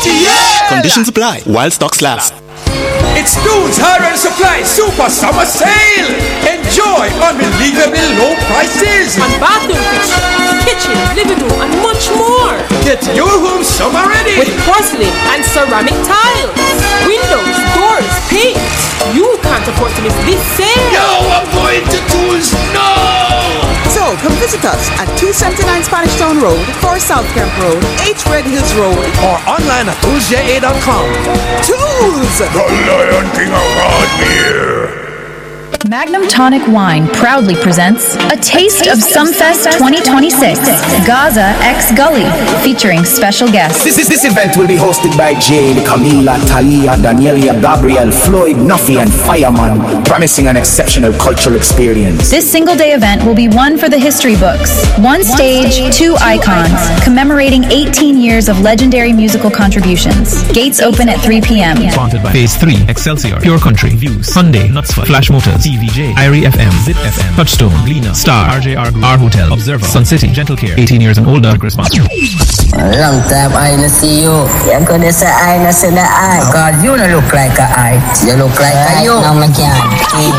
ATL! Conditions apply while stocks last. It's Dunes Hire and Supply Super Summer Sale! Enjoy unbelievably low prices! On bathroom fixtures, kitchen, living room, and much more! Get your home summer ready! With porcelain and ceramic tiles, windows, doors, paint! You can't afford to miss this sale! Yo, I'm going to Dunes now! So, come visit us at 279 Spanish Town Road, 4 South Camp Road, 8 Red Hills Road, or online at toolsja.com. Tools! The Lion King of Rodmere. Magnum Tonic Wine proudly presents A Taste of Sumfest 2026, Gaza X Gully, featuring special guests. This event will be hosted by Jade, Camila, Talia, Danielia, Gabriel, Floyd, Nuffy, and Fireman, promising an exceptional cultural experience. This single-day event will be one for the history books. One stage, two icons, commemorating 18 years of legendary musical contributions. Gates open at 3 p.m. Sponsored by Phase 3, Excelsior, Pure Country, Views, Hyundai, Knutsford, Flash Motors, TVJ, Irie FM, Zip FM, Touchstone, Gleaner, Star, RJR Group, R Hotel, Observer, Sun City, Gentle Care, 18 years and older, response. Long time I not see you. You're gonna say I not see the eye. God, you don't look like a eye. You look like a you. No, I can't.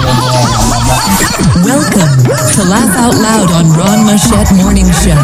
Welcome to Laugh Out Loud on Ron Machette Morning Show.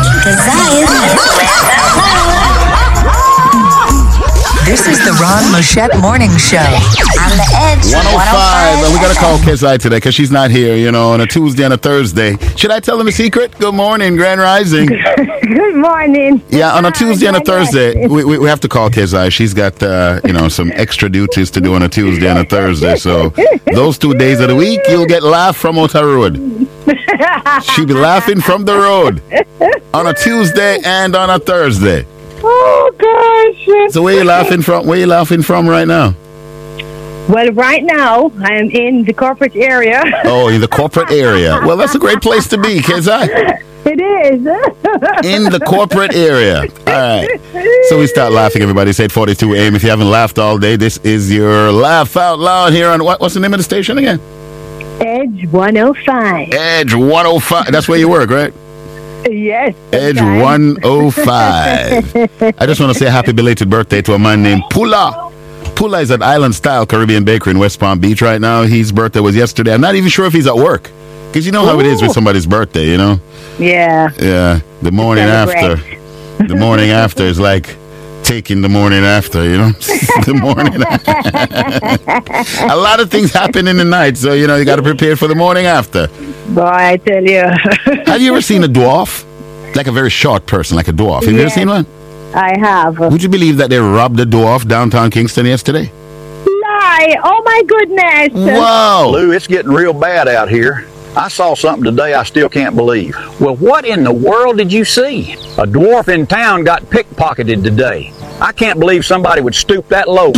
This is the Ron Machette Morning Show. On the edge. 105. And we got to call Kezai today because she's not here, you know, on a Tuesday and a Thursday. Should I tell them a secret? Good morning, Grand Rising. Good morning. Yeah, on a Tuesday and a Thursday, we have to call Kezai. She's got, some extra duties to do on a Tuesday and a Thursday. So those 2 days of the week, you'll get laugh from Outer Road. She'll be laughing from the road on a Tuesday and on a Thursday. Oh, gosh. So where you laughing from? Where you laughing from right now? Well, right now, I am in the corporate area. Oh, in the corporate area. Well, that's a great place to be, Kezai. It is. In the corporate area. All right. So we start laughing, everybody. It's 8:42 a.m. If you haven't laughed all day, this is your Laugh Out Loud here on what's the name of the station again? Edge 105. Edge 105. That's where you work, right? Yes. Edge 105. I just want to say happy belated birthday to a man named Pula. Pula is at Island Style Caribbean Bakery in West Palm Beach right now. His birthday was yesterday. I'm not even sure if he's at work. Because you know how it is with somebody's birthday, you know? Yeah. Yeah. The morning after. The morning after is like taking the morning after, you know? The morning after. A lot of things happen in the night, so, you know, you got to prepare for the morning after. Boy, I tell you. Have you ever seen a dwarf? Like a very short person, like a dwarf. Have you ever seen one? I have. Would you believe that they robbed a dwarf downtown Kingston yesterday? Lie. Oh, my goodness. Wow. Lou, it's getting real bad out here. I saw something today I still can't believe. Well, what in the world did you see? A dwarf in town got pickpocketed today. I can't believe somebody would stoop that low.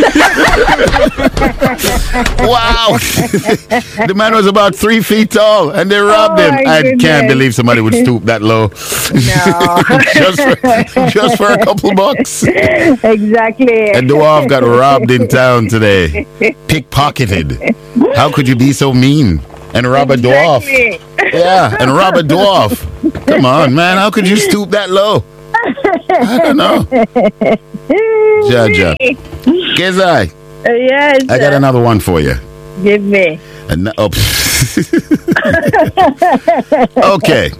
Wow. The man was about 3 feet tall and they robbed him. I can't believe somebody would stoop that low. No. just for a couple bucks. Exactly. A dwarf got robbed in town today. Pickpocketed. How could you be so mean? And rob a dwarf. Yeah, and rob a dwarf. Come on, man. How could you stoop that low? I don't know. Jaja. Kezai. Yes. I got another one for you. Give me. Okay.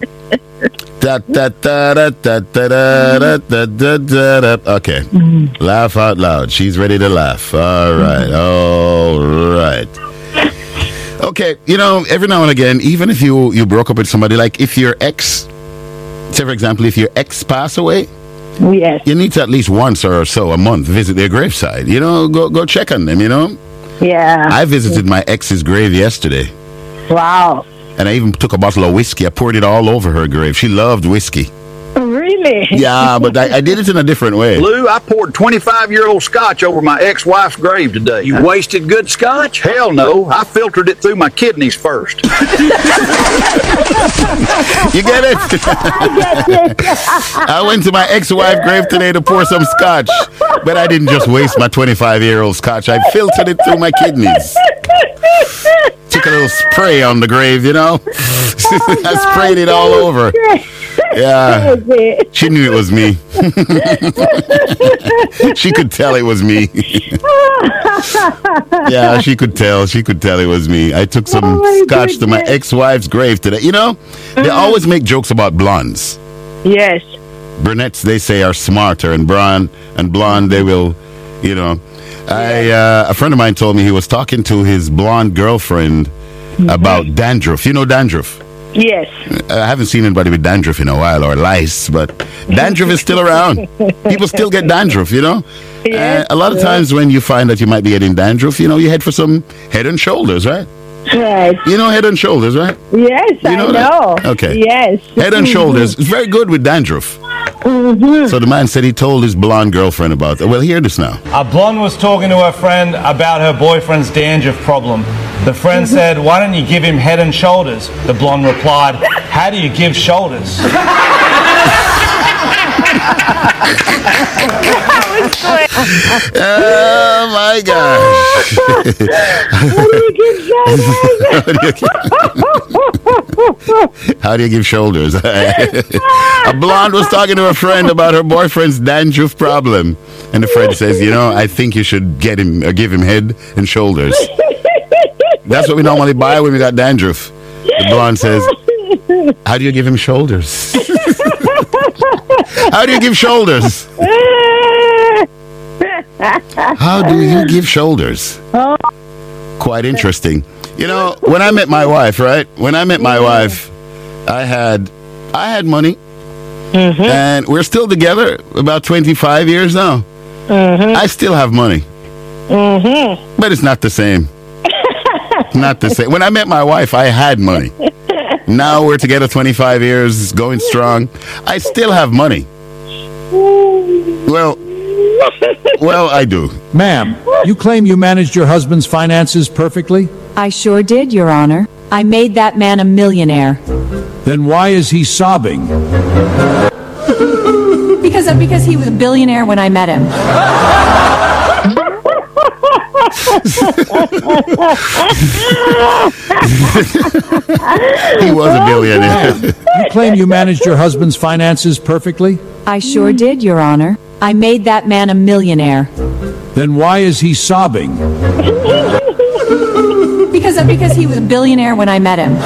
Okay. Laugh out loud. She's ready to laugh. All right. All right. Okay, you know, every now and again, even if you broke up with somebody, like if your ex, say for example, if your ex passed away, yes, you need to at least once or so a month visit their graveside. You know, go check on them, you know? Yeah. I visited my ex's grave yesterday. Wow. And I even took a bottle of whiskey. I poured it all over her grave. She loved whiskey. Really? Yeah, but I did it in a different way. Lou, I poured 25-year-old scotch over my ex-wife's grave today. You wasted good scotch? Hell no. I filtered it through my kidneys first. You get it? I get it. I went to my ex-wife's grave today to pour some scotch, but I didn't just waste my 25-year-old scotch. I filtered it through my kidneys. Took a little spray on the grave, you know? I sprayed it all over. Yeah. She knew it was me. She could tell it was me. Yeah, she could tell. She could tell it was me. I took some scotch to my ex-wife's grave today. You know, they always make jokes about blondes. Yes. Brunettes, they say, are smarter, and blonde, they will, you know. A friend of mine told me he was talking to his blonde girlfriend about dandruff. You know dandruff? Yes. I haven't seen anybody with dandruff in a while, or lice, but dandruff is still around. People still get dandruff, you know? Yes, a lot of times when you find that you might be getting dandruff, you know, you head for some Head and Shoulders, right? Right. You know Head and Shoulders, right? Yes, you know I know. That? Okay. Yes. Head and Shoulders. It's very good with dandruff. So the man said he told his blonde girlfriend about that. Well, hear this now. A blonde was talking to her friend about her boyfriend's dandruff problem. The friend said, "Why don't you give him Head and Shoulders?" The blonde replied, "How do you give shoulders?" Oh my gosh. How do you give shoulders? A blonde was talking to a friend about her boyfriend's dandruff problem, and the friend says, "You know, I think you should give him Head and Shoulders. That's what we normally buy when we got dandruff." The blonde says, "How do you give him shoulders?" How do you give shoulders? How do you give shoulders? Quite interesting. You know, when I met my wife, right? When I met my wife, I had money, and we're still together about 25 years now. I still have money, but it's not the same. Not the same. When I met my wife, I had money. Now we're together 25 years, going strong. I still have money. Well, I do. Ma'am, you claim you managed your husband's finances perfectly? I sure did, Your Honor. I made that man a millionaire. Then why is he sobbing? Because he was a billionaire when I met him. He was a billionaire. You claim you managed your husband's finances perfectly? I sure did, Your Honor. I made that man a millionaire. Then why is he sobbing? Because he was a billionaire when I met him.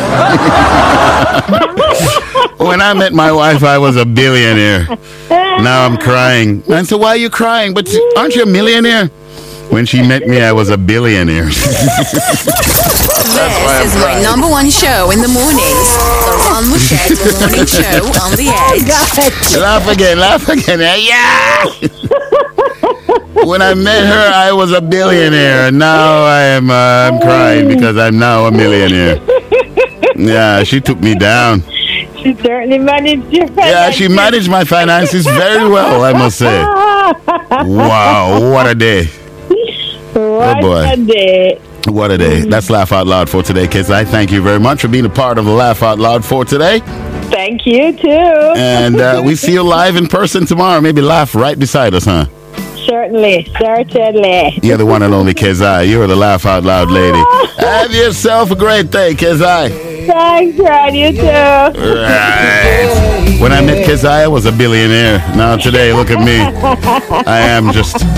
When I met my wife, I was a billionaire. Now I'm crying. And so why are you crying? But aren't you a millionaire? When she met me, I was a billionaire. This is my #1 show in the mornings. The Ron Machette Morning Show on the Edge. Laugh again. Yeah! When I met her, I was a billionaire. Now I'm crying because I'm now a millionaire. Yeah, she took me down. She certainly managed your finances. Yeah, she managed my finances very well, I must say. Wow, what a day. What a day. What a day. That's Laugh Out Loud for today, kids. I thank you very much for being a part of the Laugh Out Loud for today. Thank you, too. And we see you live in person tomorrow. Maybe laugh right beside us, huh? Certainly. You're the one and only Kezai. You're the Laugh Out Loud lady. Have yourself a great day, Kezai. Thanks, Rod. You too. Right. When I met Kezai, I was a billionaire. Now today, look at me. I am just